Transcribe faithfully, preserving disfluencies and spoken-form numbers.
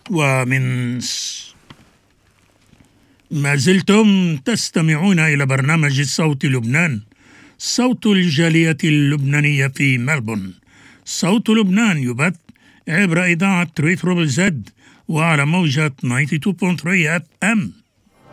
ومن ما زلتم تستمعون إلى برنامج صوت لبنان، صوت الجالية اللبنانية في ملبورن. صوت لبنان يبث عبر إذاعة ريترو زد وعلى موجة تسعة وتسعين فاصلة ثلاثة اف ام.